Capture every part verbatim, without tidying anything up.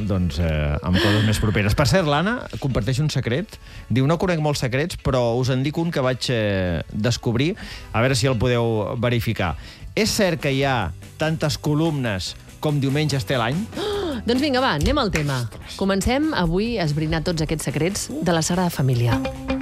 doncs, eh, amb coses més properes. Per cert, l'Anna comparteix un secret. Diu, no conec molts secrets, però us en dic un que vaig eh, descobrir. A veure si el podeu verificar. És cert que hi ha tantes columnes com diumenges té l'any? Oh, doncs vinga, va, anem al tema. Comencem avui a esbrinar tots aquests secrets de la Sagrada Família.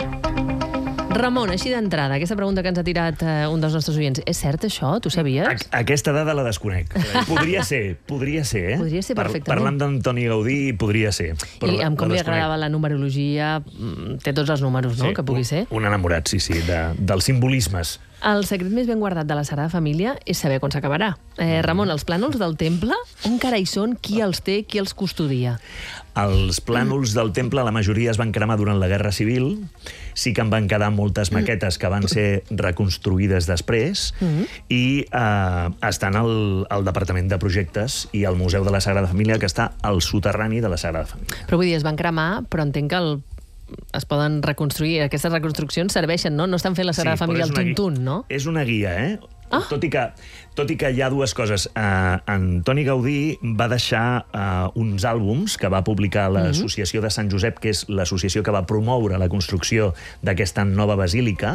Ramon, així d'entrada, aquesta pregunta que ens ha tirat eh, un dels nostres oients, és cert això? Tu sabies? A aquesta dada la desconec. Podria ser, podria ser, eh? Podria ser perfectament. Par Parlant d'Antoni Gaudí, podria ser. I amb com li agradava la numerologia, té tots els números, no?, sí, que pugui ser. Un enamorat, sí, sí, de, dels simbolismes. El secret més ben guardat de la Sagrada Família és saber quan s'acabarà. Eh, Ramon, els plànols del temple, on cara hi són, qui els té, qui els custodia? Els plànols del temple, la majoria es van cremar durant la Guerra Civil. Sí que en van quedar moltes maquetes que van ser reconstruïdes després Mm. i eh, estan al, al Departament de Projectes i al Museu de la Sagrada Família, que està al soterrani de la Sagrada Família. Però vull dir, es van cremar, però entenc que el es poden reconstruir. Aquestes reconstruccions serveixen, no? No estan fent la Sagrada Sí, Família però al és una tuntun, gui- no? És una guia, eh? Ah. Tot i que, tot i que hi ha dues coses. Uh, Antoni Gaudí va deixar uh, uns àlbums que va publicar l'Associació de Sant Josep, que és l'associació que va promoure la construcció d'aquesta nova basílica,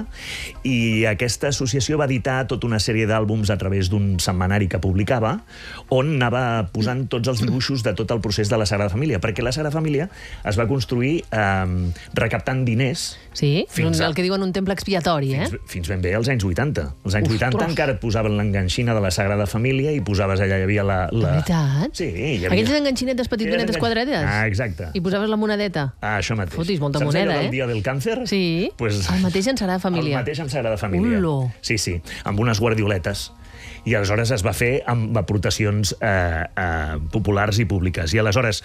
i aquesta associació va editar tota una sèrie d'àlbums a través d'un setmanari que publicava, on anava posant tots els dibuixos de tot el procés de la Sagrada Família, perquè la Sagrada Família es va construir um, recaptant diners. Sí, Fins a- el que diuen un temple expiatori, eh? Fins, fins ben bé als anys vuitanta. Als anys Ostres. vuitanta encara et posaven l'enganxina de la Sagrada Família i posaves allà, hi havia la... De la... veritat? Sí, hi havia... Aquelles enganxinetes petitonetes Aquelles engan- quadrades? Ah, exacte. I posaves la monedeta? Ah, això mateix. Fotis, molta Saps moneda, allò del eh? dia del càncer? Sí, Pues... el mateix en Sagrada Família. El mateix amb Sagrada Família. Ulo. Sí, sí, amb unes guardioletes. I aleshores es va fer amb aportacions eh, eh, populars i públiques. I aleshores...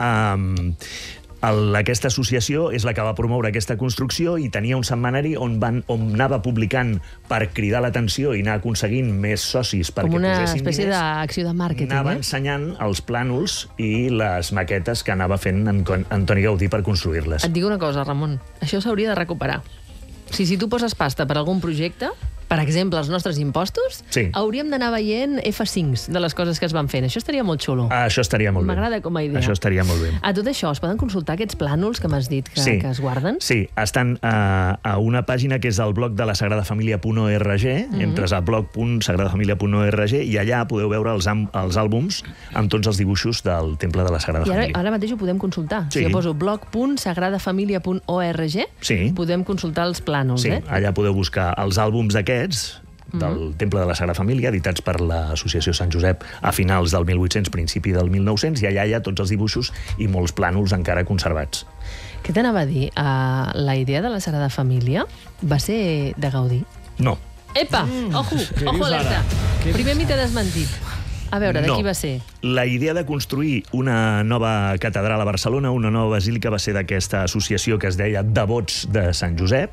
Eh, El, aquesta associació és la que va promoure aquesta construcció i tenia un setmanari on, van, on anava publicant per cridar l'atenció i anar aconseguint més socis perquè Com una posessin espècie diners. d'acció de màrqueting, Anava eh? ensenyant els plànols i les maquetes que anava fent en Antoni Gaudí per construir-les. Et dic una cosa, Ramon, això s'hauria de recuperar. Si, si tu poses pasta per algun projecte, per exemple, els nostres impostos, Sí. hauríem d'anar veient F cinc de les coses que es van fent. Això estaria molt xulo. Ah, això estaria molt bé. M'agrada com a idea. Això estaria molt bé. A tot això, es poden consultar aquests plànols que m'has dit que, Sí. que es guarden? Sí, estan a, a una pàgina que és el blog de la sagradafamilia punt org, Mhm. entres a blog punt sagradafamilia punt org i allà podeu veure els, am- els àlbums amb tots els dibuixos del Temple de la Sagrada I ara, Família. ara mateix ho podem consultar. Sí. Si jo poso blog punt sagradafamilia punt org, Sí. podem consultar els plànols, Sí, eh? allà podeu buscar els àlbums aquests del Temple de la Sagrada Família, editats per l'Associació Sant Josep a finals del mil vuit-cents, principi del mil nou-cents, i allà hi ha tots els dibuixos i molts plànols encara conservats. Què t'anava a dir? Uh, la idea de la Sagrada Família va ser de Gaudí? No. Epa! Mm, ojo! què Ojo dius alerta! ara? Què Primer m'hi t'he desmentit. A veure, de No. qui va ser? La idea de construir una nova catedral a Barcelona, una nova basílica, va ser d'aquesta associació que es deia Devots de Sant Josep,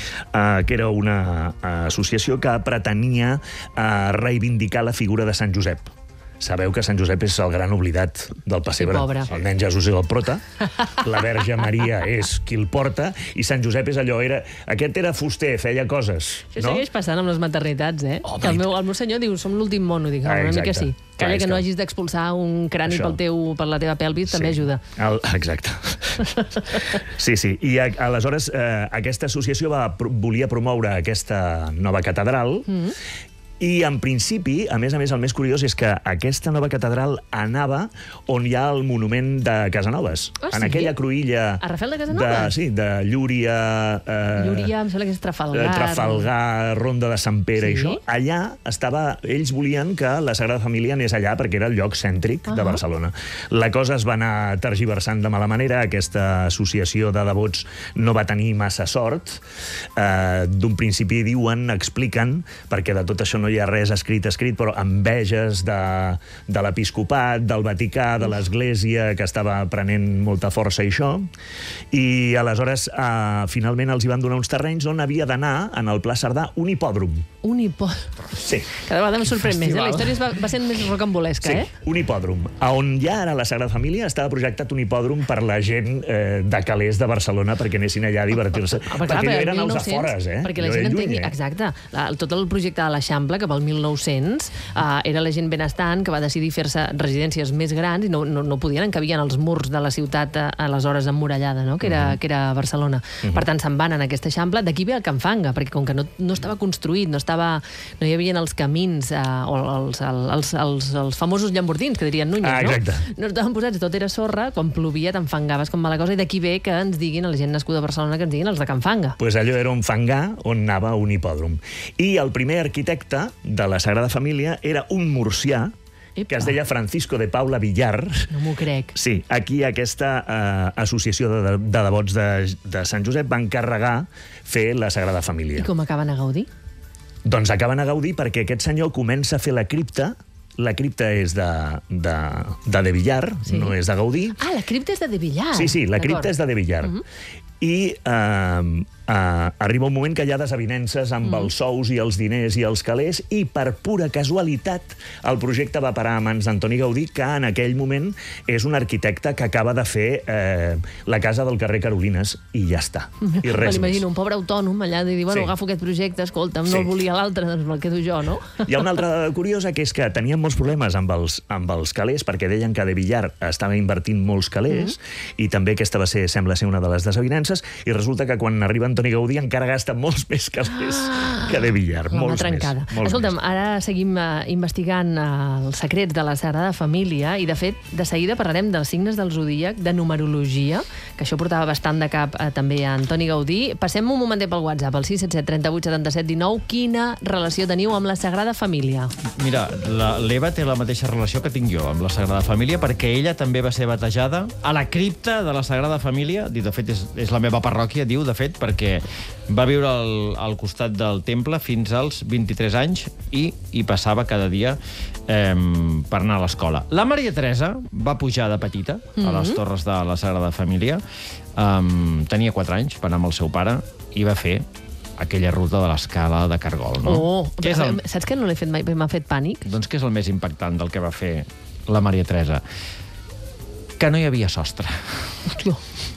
eh, que era una eh, associació que pretenia eh, reivindicar la figura de Sant Josep. Sabeu que Sant Josep és el gran oblidat del pessebre. Sí, pobre. El nen Jesús és el prota, la Verge Maria és qui el porta, i Sant Josep és allò, era, aquest era fuster, feia coses. Això no? segueix passant amb les maternitats, eh? Home, que el i meu, el meu senyor diu, som l'últim mono. Dic, Ah, ah, una mica exacte. sí. Clar, Calla és que no que- hagis d'expulsar un crani Això. pel teu, per la teva pelvis, també ajuda. El, exacte. Sí, sí. I a, aleshores eh, aquesta associació va, pro- volia promoure aquesta nova catedral mm. i, en principi, a més a més, el més curiós és que aquesta nova catedral anava on hi ha el monument de Casanovas. Ah, en sí? aquella cruïlla... A Rafel de Casanovas? De, sí, de Llúria... Eh, Llúria, em sembla que és Trafalgar. eh, Trafalgar, Ronda de Sant Pere Sí. i això. Allà estava... Ells volien que la Sagrada Família anés allà perquè era el lloc cèntric Ah. de Barcelona. La cosa es va anar tergiversant de mala manera. Aquesta associació de devots no va tenir massa sort. Eh, D'un principi diuen, expliquen, perquè de tot això no hi ha res escrit escrit, però enveges de, de l'episcopat, del Vaticà, de l'Església, que estava prenent molta força i això. I aleshores, eh, finalment, els hi van donar uns terrenys on havia d'anar, en el Pla Cerdà, un hipòdrom. Un hipò... Sí. Cada vegada em sorprèn més, eh? La Festival. història es va, va sent més rocambolesca, Sí, eh? un hipòdrom. A on ja ara la Sagrada Família estava projectat un hipòdrom per la gent eh, de calés de Barcelona perquè anessin allà a divertir-se. Ah, però clar, perquè però allò eren el als mil nou-cents, afores, eh? Perquè la Allò gent era entengui... lluny, eh? Exacte. La, tot el projecte de l'Eixample, cap al mil nou-cents, uh, era la gent benestant que va decidir fer-se residències més grans i no, no, no podien encabir en els murs de la ciutat uh, aleshores emmurallada, no? que, era, uh -huh. que era Barcelona. Uh -huh. Per tant, se'n van en aquest eixample. D'aquí ve el Can Fanga, perquè com que no, no estava construït, no, estava, no hi havia els camins, uh, o els, els, els, els famosos llambordins, que dirien Núñez, ah, exacte. no? No estaven posats, tot era sorra, quan plovia t'enfangaves com mala cosa, i d'aquí ve que ens diguin, a la gent nascuda a Barcelona, que ens diguin els de Can Fanga. Pues allò era un fangar on anava un hipòdrom. I el primer arquitecte de la Sagrada Família era un murcià Epa. que es deia Francisco de Paula Villar. No m'ho crec. Sí, aquí aquesta eh, associació de, de devots de, de Sant Josep va encarregar fer la Sagrada Família. I com acaben a gaudir? Doncs acaben a gaudir perquè aquest senyor comença a fer la cripta. La cripta és de, de, de De Villar, sí. no és de Gaudí. Ah, la cripta és de De Villar. Sí, sí, la cripta és de De Villar. Uh -huh. I eh, eh, arriba un moment que hi ha desavinences amb mm. els sous i els diners i els calés, i per pura casualitat el projecte va parar a mans d'Antoni Gaudí, que en aquell moment és un arquitecte que acaba de fer eh, la casa del carrer Carolines, i ja està. I res M'imagino un pobre autònom allà de dir, bueno, sí. agafo aquest projecte, escolta'm, no sí. el volia l'altre, doncs me'l quedo jo, no? Hi ha una altra dada curiosa, que és que tenien molts problemes amb els, amb els calés, perquè deien que De Villar estava invertint molts calés, mm. i també aquesta va ser, sembla ser una de les desavinences, i resulta que quan arriba Antoni Gaudí encara gasta molts més calés ah, que De Villar. Molts trencada. més. Molts Escolta'm, més. ara seguim uh, investigant uh, els secrets de la Sagrada Família, i de fet, de seguida parlarem dels signes del zodíac, de numerologia, que això portava bastant de cap uh, també a Antoni Gaudí. Passem un momentet pel WhatsApp, al sis set set, trenta-vuit, setanta-set, dinou. Quina relació teniu amb la Sagrada Família? Mira, l'Eva té la mateixa relació que tinc jo amb la Sagrada Família, perquè ella també va ser batejada a la cripta de la Sagrada Família. De fet, és, és la meva parròquia, diu, de fet, perquè va viure al, al costat del temple fins als vint-i-tres anys i hi passava cada dia eh, per anar a l'escola. La Maria Teresa va pujar de petita mm-hmm. a les torres de la Sagrada Família. Um, tenia quatre anys, va anar amb el seu pare i va fer aquella ruta de l'escala de Cargol, no? Oh, què és el... saps que no l'he fet mai? M'ha fet pànic. Doncs què és el més impactant del que va fer la Maria Teresa? Que no hi havia sostre. Hòstia.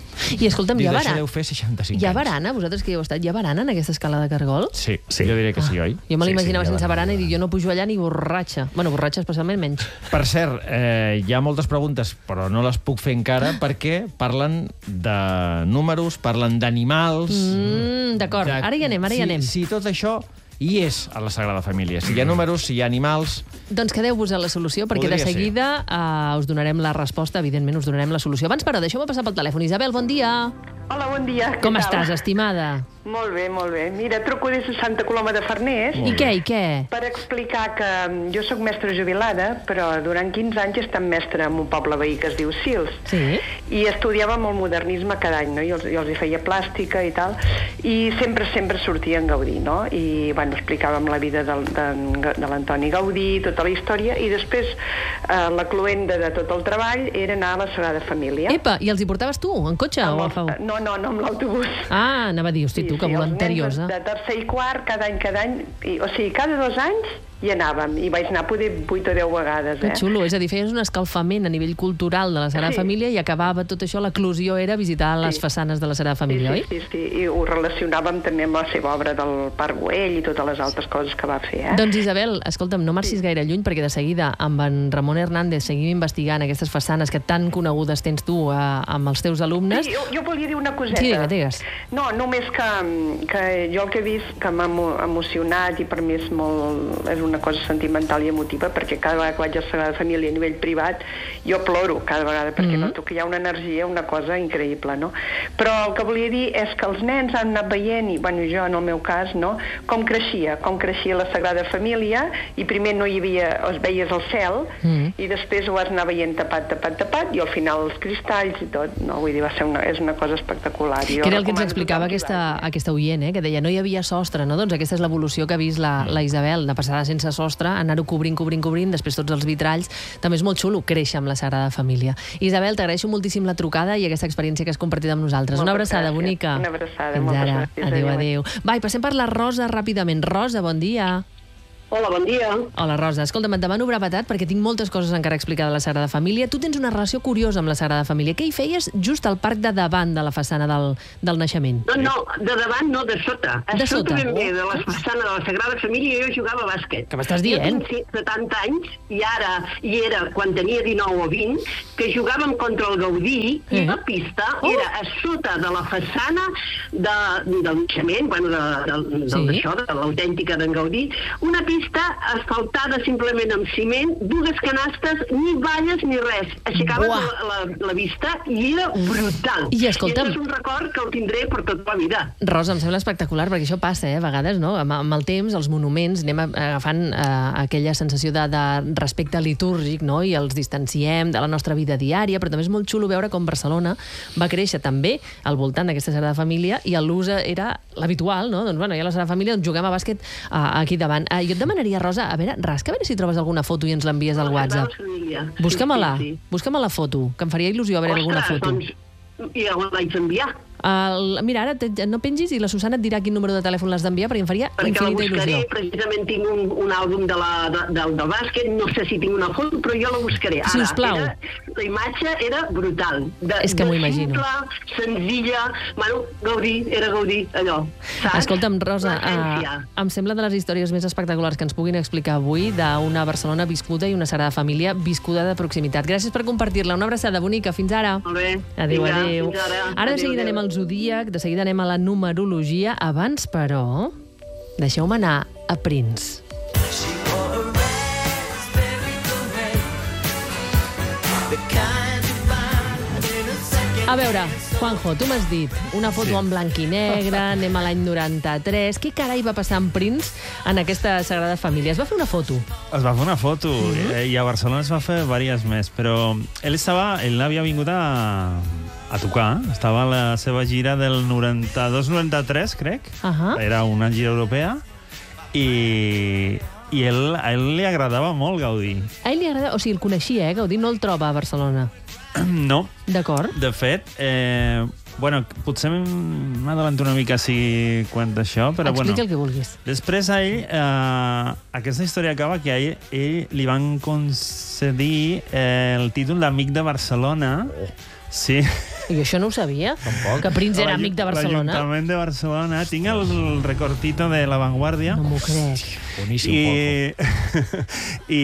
I escolta'm, hi ha barana. Deu fer seixanta-cinc hi ha anys. barana, vosaltres que hi heu estat, hi ha barana en aquesta escala de Cargol? Sí, sí. Jo diria que sí, oi? Jo me l'imaginava sí, sí, sense barana i dic, jo no pujo allà ni borratxa. Bueno, borratxa especialment menys. Per cert, eh, hi ha moltes preguntes, però no les puc fer encara perquè parlen de números, parlen d'animals... Mm, D'acord, de... ara hi anem, ara hi anem. Si, si tot això hi és a la Sagrada Família. Si hi ha números, si hi ha animals... Doncs quedeu-vos a la solució, perquè Podria de seguida uh, us donarem la resposta, evidentment us donarem la solució. Abans, però, deixeu-me passar pel telèfon. Isabel, bon dia. Hola, bon dia. Com estàs, estimada? Molt bé, molt bé. Mira, truco des de Santa Coloma de Farners. I què, i què? Per explicar que jo sóc mestra jubilada, però durant quinze anys he estat mestra en un poble veí que es diu Sils. Sí. I estudiàvem el modernisme cada any, no? Jo, jo els hi feia plàstica i tal, i sempre, sempre sortia en Gaudí, no? I, bueno, explicàvem la vida del, de, de l'Antoni Gaudí, tota la història, i després eh, la cloenda de tot el treball era anar a la Sagrada Família. Epa, i els hi portaves tu, en cotxe? Amb o el, a favor? no, no, no, amb l'autobús. Ah, anava a dir, hosti, Sí, tu, que sí, volenteriosa. Els nens de, de tercer i quart, cada any, cada any, i, o sigui, cada dos anys hi anàvem, i vaig anar poder vuit o deu vegades, Que eh? xulo, és a dir, feies un escalfament a nivell cultural de la Sagrada Sí. Família i acabava tot això, l'eclusió era visitar les Sí. façanes de la Sagrada Família, sí, oi? sí, sí, sí, i ho relacionàvem també amb la seva obra del Parc Güell i totes les altres coses que va fer, eh? Doncs Isabel, escolta'm, no marxis Sí. gaire lluny, perquè de seguida amb en Ramon Hernández seguim investigant aquestes façanes que tan conegudes tens tu eh, amb els teus alumnes. Sí, jo, jo volia dir una coseta. Sí, digues, digues. No, només que, que jo el que he vist que m'ha emo- emocionat, i per mi és, molt, és una cosa sentimental i emotiva, perquè cada vegada que vaig a la Sagrada Família a nivell privat jo ploro cada vegada, perquè Mhm. noto que hi ha una energia, una cosa increïble, no? Però el que volia dir és que els nens han anat veient, i bueno, jo en el meu cas, no?, com creixia, com creixia la Sagrada Família, i primer no hi havia, es veies el cel, Mhm. i després ho vas anar veient tapat, tapat, tapat, i al final els cristalls i tot, no? Vull dir, va ser una, és una cosa espectacular. Jo Que era el que ens recomano a explicava tothom que hi aquesta, vagi. aquesta oient, eh? Que deia, no hi havia sostre, no? Doncs aquesta és l'evolució que ha vist la, la Isabel, de passar sense sostre, anar-ho cobrint, cobrint, cobrint, després tots els vitralls. També és molt xulo créixer amb la Sagrada Família. Isabel, t'agraeixo moltíssim la trucada i aquesta experiència que has compartit amb nosaltres. Una Moltes abraçada gràcies. bonica. Una abraçada, Fins moltes ara. gràcies. Adéu, Adéu. adéu. Va, i passem per la Rosa ràpidament. Rosa, bon dia. Hola, bon dia. Hola, Rosa. Escolta'm, et demano brevetat perquè tinc moltes coses encara a explicar de la Sagrada Família. Tu tens una relació curiosa amb la Sagrada Família. Què hi feies just al parc de davant de la façana del, del naixement? No, no, de davant no, de sota. A De sota sota? ben bé, de la façana de la Sagrada Família, jo jugava a bàsquet. Què m'estàs dient? Jo tinc setanta anys i ara, i era quan tenia dinou o vint, que jugàvem contra el Gaudí i Eh? la pista Oh. era a sota de la façana de, del naixement, bueno, de, de, Sí. d'això, de l'autèntica d'en Gaudí, una pista asfaltada simplement amb ciment, dues canastes, ni valles ni res. Aixecaves Buah. la, la, la vista i era brutal. I escolta'm- I això és un record que el tindré per tota la vida. Rosa, em sembla espectacular, perquè això passa, eh, a vegades, no? Amb, amb el temps, els monuments, anem agafant eh, aquella sensació de, de respecte litúrgic, no? I els distanciem de la nostra vida diària, però també és molt xulo veure com Barcelona va créixer també al voltant d'aquesta Sagrada Família i l'ús era l'habitual, no? Doncs, bueno, hi ha la Sagrada Família, doncs juguem a bàsquet eh, aquí davant. Eh, jo et demanaria, Rosa, a veure, rasca, a veure si trobes alguna foto i ens l'envies al WhatsApp. Busca-me-la, Sí, sí, sí. busca-me la foto, que em faria il·lusió veure alguna Ostres, foto. doncs, i on l'haig d'enviar? El, mira, ara te, no pengis i la Susana et dirà quin número de telèfon l'has d'enviar perquè em faria Perquè la infinita buscaré, il·lusió. precisament tinc un, un àlbum de la, de, del, del bàsquet, no sé si tinc una foto, però jo la buscaré. Ara, Sisplau. Era, la imatge era brutal. De, És que m'ho de imagino. simple, senzilla, bueno, Gaudí, era Gaudí, allò. Saps? Escolta'm, Rosa, L'essència. uh, em sembla de les històries més espectaculars que ens puguin explicar avui d'una Barcelona viscuda i una Sagrada Família viscuda de proximitat. Gràcies per compartir-la. Una abraçada bonica. Fins ara. Molt bé. Adéu, Vinga, adéu. fins ara. Ara de Adéu, seguida adéu. anem al Zodíac, de seguida anem a la numerologia. Abans, però, deixeu-me anar a Prince. A veure, Juanjo, tu m'has dit una foto Sí. en blanc i negre, anem a l'any noranta-tres... Què carai va passar amb Prince en aquesta Sagrada Família? Es va fer una foto. Es va fer una foto eh, i a Barcelona es va fer diverses més, però ell estava, ell havia vingut a, a tocar, estava a la seva gira del noranta-dos noranta-tres, crec, Ahà. era una gira europea, i, i ell, a ell li agradava molt Gaudí. A ell li agrada... O sigui, el coneixia, eh? Gaudí no el troba a Barcelona. No, D'acord? de fet, eh, bueno, potser m'adavanto una mica si cuento això, però Explica bueno. el que vulguis. Després a ell, eh, aquesta història acaba que a ell, ell li van concedir eh, el títol d'amic de Barcelona. Sí. I això no ho sabia? Tampoc. Que Prince era amic de Barcelona? L'Ajuntament de Barcelona. Tinc el, el recortito de La Vanguardia. No m'ho crec. Boníssim, I, i,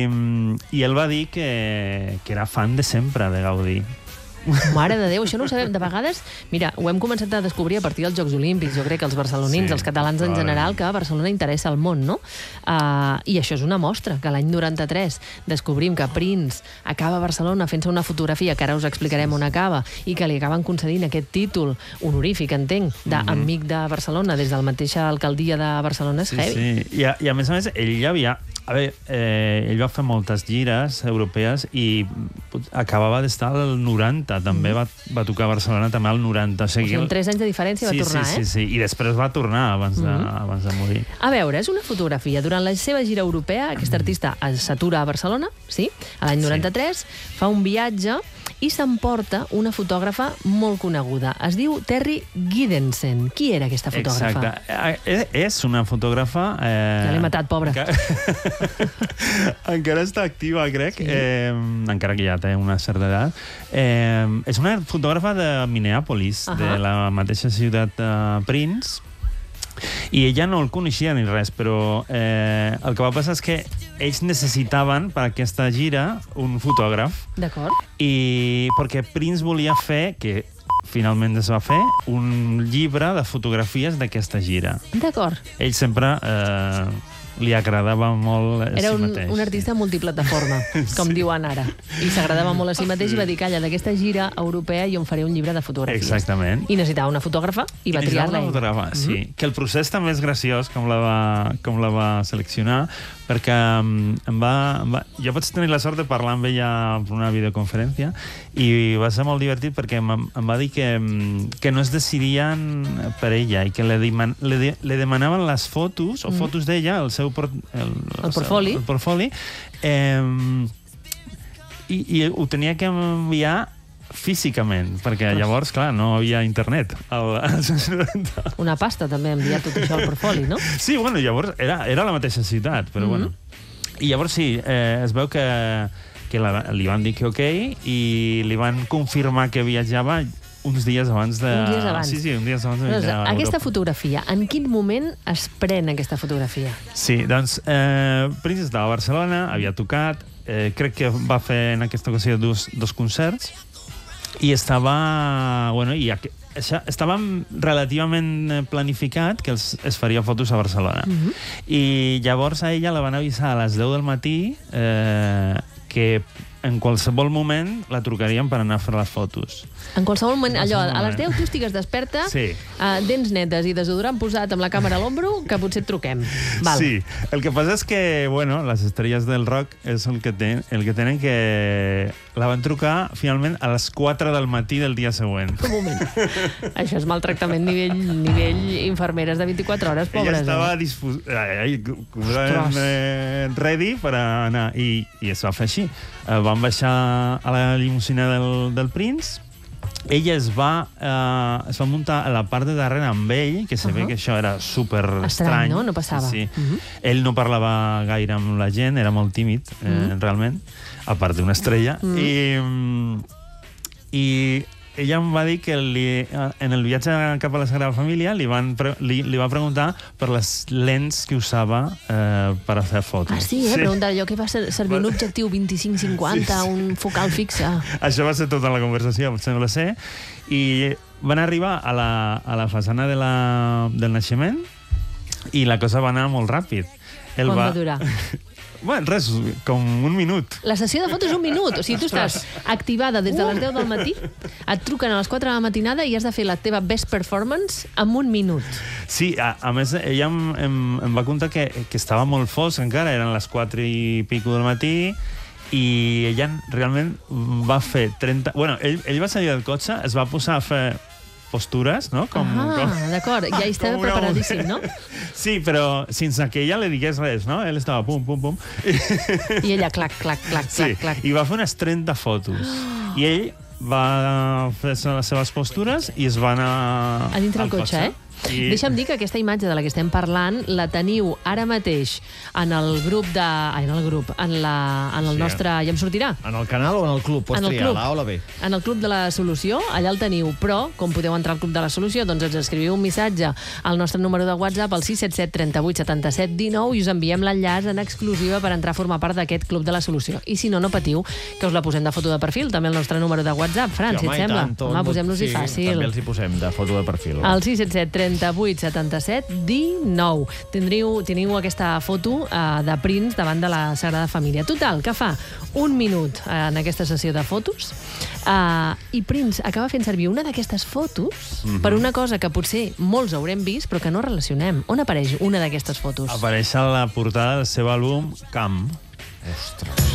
i ell va dir que, que era fan de sempre de Gaudí. Mare de Déu, això no ho sabem. De vegades, mira, ho hem començat a descobrir a partir dels Jocs Olímpics. Jo crec que els barcelonins, Sí, els catalans en general, que a Barcelona interessa el món, no? Uh, I això és una mostra, que l'any noranta-tres descobrim que Prince acaba a Barcelona fent-se una fotografia, que ara us explicarem on acaba, i que li acaben concedint aquest títol honorífic, entenc, d'amic de Barcelona, des de la mateixa alcaldia de Barcelona, és Sí, heavy. sí. I a, I a més a més, ell ja havia... A veure, eh, ell va fer moltes gires europees i acabava d'estar al noranta, també va, va tocar a Barcelona també al noranta. O O sigui, sigui, amb tres anys de diferència sí, va tornar, sí, eh? sí, sí, i després va tornar abans de, abans de morir. A veure, és una fotografia. Durant la seva gira europea, aquest artista s'atura a Barcelona, sí? A l'any noranta-tres, fa un viatge i s'emporta una fotògrafa molt coneguda. Es diu Terry Gidensen. Qui era aquesta fotògrafa? Exacte. Eh, És una fotògrafa... Eh, Ja l'he matat, pobra. Encara, encara està activa, crec, Sí. eh, encara que ja té una certa edat. Eh, és una fotògrafa de Minneapolis, Ahà. de la mateixa ciutat de Prince, i ella no el coneixia ni res, però eh, el que va passar és que ells necessitaven per aquesta gira un fotògraf, D'acord. i perquè Prince volia fer, que finalment es va fer, un llibre de fotografies d'aquesta gira. D'acord. Ell sempre eh, li agradava molt a Era si un, mateix. un artista multiplataforma, com Sí. diuen ara. I s'agradava molt a si mateix i va dir, calla, d'aquesta gira europea jo em faré un llibre de fotografies. Exactament. I necessitava una fotògrafa i va I triar-la una ell. fotògrafa, sí. Que el procés també és graciós, com la va, com la va seleccionar, perquè um, em va, em va... Jo vaig tenir la sort de parlar amb ella per una videoconferència i va ser molt divertit perquè em, em va dir que, um, que no es decidien per ella i que le, diman, le, de, le demanaven les fotos, o Mm. fotos d'ella, el seu por, el, El portfoli. El portfoli eh, i, i ho tenia que enviar físicament, perquè llavors, clar, no havia internet als anys noranta. Una pasta, també, enviar tot això al portfoli, no? Sí, bueno, llavors era, era la mateixa ciutat, però mm-hmm. bueno. I llavors sí, eh, es veu que, que la, li van dir que ok, i li van confirmar que viatjava uns dies abans de... Uns dies abans. Sí, sí, uns dies abans de doncs, viatjar a aquesta Europa. fotografia, en quin moment es pren aquesta fotografia? Sí, doncs, eh, Prince estava a Barcelona, havia tocat, eh, crec que va fer en aquesta ocasió dos, dos concerts, i estava... Bueno, i aqu... això, estava relativament planificat que els, es faria fotos a Barcelona. Mm-hmm. I llavors a ella la van avisar a les deu del matí eh, que en qualsevol moment la trucarien per anar a fer les fotos. En qualsevol moment, allò, a les deu tu estigues desperta, sí. uh, dents netes i desodorant posat amb la càmera a l'ombro, que potser et truquem. Val. Sí, el que passa és que, bueno, les estrelles del rock és el que, ten, el que tenen que... La van trucar, finalment, a les quatre del matí del dia següent. Un moment. Això és maltractament nivell, nivell infermeres de vint-i-quatre hores, pobres. Ella estava eh? dispos... eh, ready per anar, i, i es va fer així. Eh, van baixar a la limusina del, del Prince. Ella es va, eh, es va muntar a la part de darrere amb ell, que se uh-huh. ve que això era super estrany. Estrany, no? No passava. Sí, sí. Uh-huh. Ell no parlava gaire amb la gent, era molt tímid, eh, uh-huh. realment, a part d'una estrella. Uh-huh. I, I ella em va dir que li, en el viatge cap a la Sagrada Família li, van pre, li, li va preguntar per les lents que usava eh, per fer fotos. Ah, sí, eh? Sí. Preguntar allò que va ser, servir un objectiu vint-i-cinc cinquanta, sí, sí. un focal fixe. Això va ser tota la conversació, sembla ser. I van arribar a la, a la façana de la, del naixement i la cosa va anar molt ràpid. El Quan va, va durar? Bueno, res, com un minut. La sessió de fotos és un minut. O sigui, tu estàs activada des de les deu del matí, et truquen a les quatre de la matinada i has de fer la teva best performance en un minut. Sí, a, a més, ella em, em, em va contar que, que estava molt fosc encara, eren les quatre i pico del matí, i ella realment va fer trenta... Bueno, ell, ell va salir del cotxe, es va posar a fer postures, no? Com, ah, com... d'acord, ja hi estava preparadíssim, no? Sí, però sense que ella li digués res, no? Ell estava pum, pum, pum. I ella clac, clac, clac, sí, clac, clac. I va fer unes trenta fotos. I ell va fer les seves postures i es va anar a dintre el cotxe, eh? I... Deixa'm dir que aquesta imatge de la que estem parlant la teniu ara mateix en el grup de... Ai, en el grup, en, la, en el sí, nostre... Ja em sortirà? En el canal o en el club? Pots triar l'A o la B? En el club de la Solució, allà el teniu, però, com podeu entrar al club de la Solució, doncs ens escriviu un missatge al nostre número de WhatsApp, al sis set set, trenta vuit, setanta set, dinou, i us enviem l'enllaç en exclusiva per entrar a formar part d'aquest club de la Solució. I si no, no patiu, que us la posem de foto de perfil, també el nostre número de WhatsApp. Fran, sí, si et sembla? Tant, home, posem-nos-hi sí, fàcil. També els hi posem de foto de perfil. Al sis set set, trenta vuit, setanta set, dinou. Tindriu, teniu aquesta foto uh, de Prince davant de la Sagrada Família. Total, que fa un minut uh, en aquesta sessió de fotos uh, i Prince acaba fent servir una d'aquestes fotos mm-hmm. per una cosa que potser molts haurem vist però que no relacionem. On apareix una d'aquestes fotos? Apareix a la portada del seu àlbum Camp. Ostres.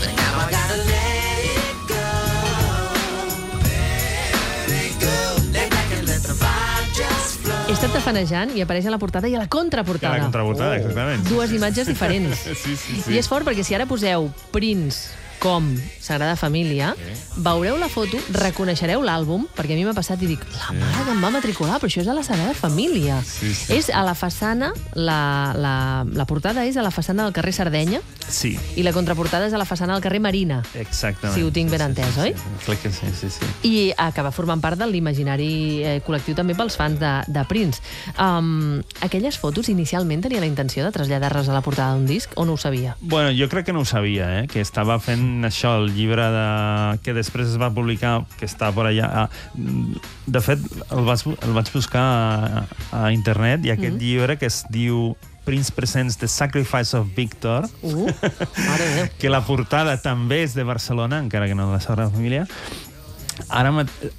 He estat tafanejant i apareix a la portada i a la contraportada. A la contraportada, oh. exactament. Dues imatges diferents. Sí, sí, sí. I és fort perquè si ara poseu Prince com Sagrada Família, sí. veureu la foto, reconeixereu l'àlbum, perquè a mi m'ha passat i dic, la mare que em va matricular, però això és a la Sagrada Família. Sí, sí. És a la façana, la, la, la portada és a la façana del carrer Sardenya, sí. i la contraportada és a la façana del carrer Marina. Exactament. Si ho tinc ben entès, sí, oi? Sí, sí. Crec que sí, sí, sí. I acaba formant part de l'imaginari eh, col·lectiu també pels fans de, de Prince. Um, aquelles fotos inicialment tenia la intenció de traslladar-les a la portada d'un disc o no ho sabia? Bueno, jo crec que no ho sabia, eh? Que estava fent això, el llibre de... que després es va publicar, que està per allà. De fet, el vaig, el vaig buscar a, a internet, i aquest mm-hmm. llibre que es diu Prince Presents The Sacrifice of Victor, uh, mare Déu. Que la portada també és de Barcelona, encara que no de la Sagrada Família. Ara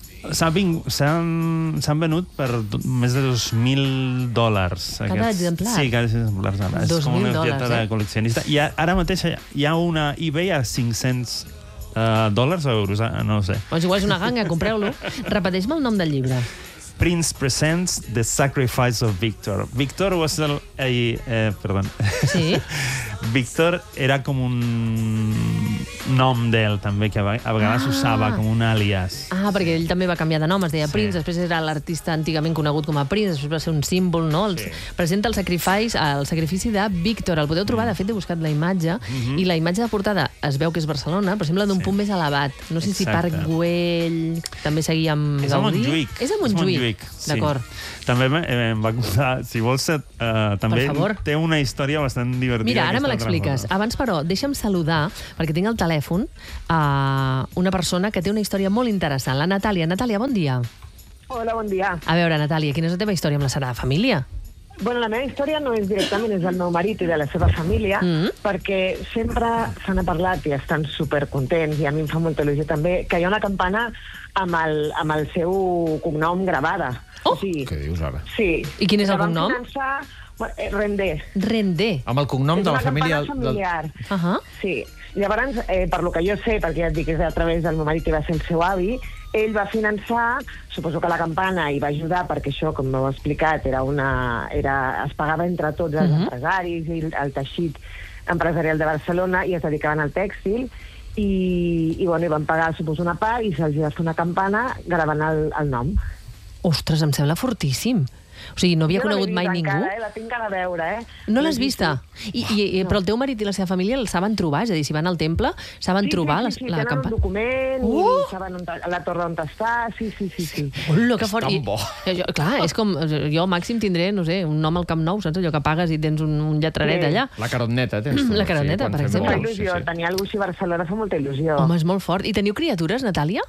s'han venut per més de dos mil dòlars. Cada aquests. exemplar? Sí, cada exemplar. És com una objecte de col·leccionista. I ara mateix hi ha una eBay a cinc-cents uh, dòlars o euros, no ho sé. Doncs igual és una ganga, compreu-lo. Repeteix-me el nom del llibre. Prince Presents The Sacrifice of Victor. Victor was el... Eh, eh, perdó. Sí? Víctor era com un nom d'ell, també, que a vegades Ah. usava com un àlies. Ah, perquè ell també va canviar de nom, es deia Sí. Prince, després era l'artista antigament conegut com a Prince, després va ser un símbol, no? El, Sí. Presenta el sacrifici, el sacrifici de Víctor. El podeu trobar, de fet, he buscat la imatge, i la imatge de portada es veu que és Barcelona, però sembla d'un Sí. punt més elevat. No sé si Exacte. Parc Güell també seguia amb És a Gaudí. Montjuïc. És a Montjuïc, sí. d'acord. També eh, em va contar, si vols, eh, també Per favor. té una història bastant divertida. Mira, ara me aquesta l'expliques. altra Abans, però, deixa'm saludar, perquè tinc al telèfon a una persona que té una història molt interessant, la Natàlia. Natàlia, bon dia. Hola, bon dia. A veure, Natàlia, quina és la teva història amb la Sagrada Família? Bueno, la meva història no és directament és del meu marit i de la seva família, Mm. perquè sempre se n'ha parlat i estan supercontents, i a mi em fa molta il·lusió també, que hi ha una campana amb el, amb el seu cognom gravada. Oh! O sigui, Què dius ara? sí. I quin és el La van cognom? Finançar, bueno, eh, Rendé. Rendé. Amb el cognom És de la una família... campana familiar. Uh -huh. Sí. Llavors, eh, per lo que jo sé, perquè ja et dic que és a través del meu marit que va ser el seu avi, ell va finançar, suposo que la campana i va ajudar, perquè això, com m'heu explicat, era una, era, es pagava entre tots els Mhm. empresaris i el, el teixit empresarial de Barcelona, i es dedicaven al tèxtil, i, i, bueno, i van pagar, suposo, una part, i se'ls va fer una campana gravant el, el nom. Ostres, em sembla fortíssim. O sigui, no havia Jo no l'he conegut vist mai ningú. encara, eh? La tinc a veure, eh? No l'has L'he vist, vista? I, i, i, però el teu marit i la seva família el saben trobar? És a dir, si van al temple, saben Sí, trobar sí, sí, sí, la, la tenen un campana? document, Uh! i saben on, la torre on està, sí, sí, sí, sí. Hola, que És fort. tan I- bo. que jo, clar, és com... Jo màxim tindré, no sé, un nom al Camp Nou, saps? Allò que pagues i tens un, un lletraret Sí. allà. La carotneta, tens tu. La caroteta, quan per fem exemple. Fa gols, il·lusió, sí, sí. tenir alguna cosa així a Barcelona fa molta il·lusió. Home, és molt fort. I teniu criatures, Natàlia?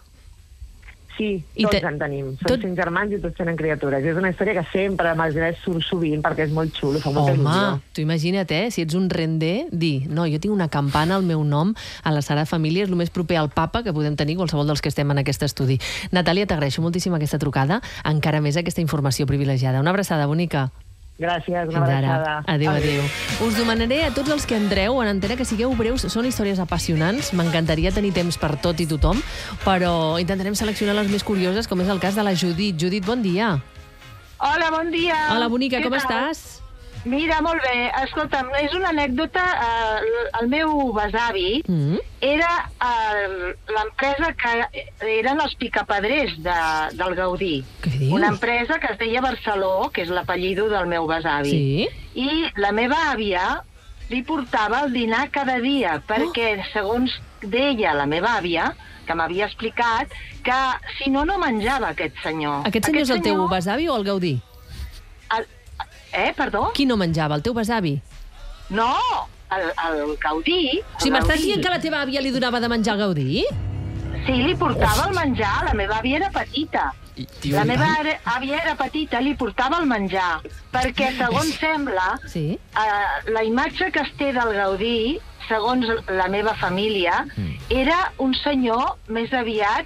Sí, I tots te- en tenim. Som tot- cinc germans i tots tenen criatures. És una història que sempre m'ha surt sovint perquè és molt xulo, fa molta Home, il·lusió. tu imagina't, eh? Si ets un rendé, dir, no, jo tinc una campana al meu nom a la Sagrada Família, és el més proper al papa que podem tenir qualsevol dels que estem en aquest estudi. Natàlia, t'agraeixo moltíssim aquesta trucada, encara més aquesta informació privilegiada. Una abraçada bonica. Gràcies, una Fins ara. abraçada. Adéu, adéu. Us demanaré a tots els que entreu en antena que sigueu breus. Són històries apassionants. M'encantaria tenir temps per tot i tothom, però intentarem seleccionar les més curioses, com és el cas de la Judit. Judit, bon dia. Hola, bon dia. Hola, bonica, Què com tal? estàs? Mira, molt bé. Escolta'm, és una anècdota. Eh, el meu besavi Mm. era eh, l'empresa que eren els picapedrers de, del Gaudí. Què dius? Una empresa que es deia Barceló, que és l'apellido del meu besavi. Sí? I la meva àvia li portava el dinar cada dia, perquè, segons deia la meva àvia, que m'havia explicat, que si no, no menjava aquest senyor. Aquest senyor és el teu besavi o el Gaudí? El, eh, perdó? Qui no menjava, el teu besavi? No, el, el Gaudí... O sigui, el m'estàs Gaudí. dient que la teva àvia li donava de menjar al Gaudí? Sí, li portava el menjar. La meva àvia era petita. I, i La meva are- àvia era petita, li portava el menjar. Perquè, segons sembla, Sí. eh, la imatge que es té del Gaudí, segons la meva família, era un senyor més aviat